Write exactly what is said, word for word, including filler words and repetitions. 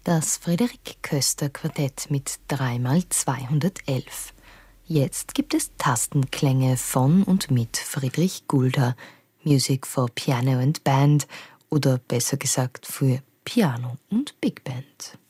Das Friederik Köster Quartett mit drei mal zweihundertelf. Jetzt gibt es Tastenklänge von und mit Friedrich Gulda, Music for Piano and Band oder besser gesagt für Piano und Big Band.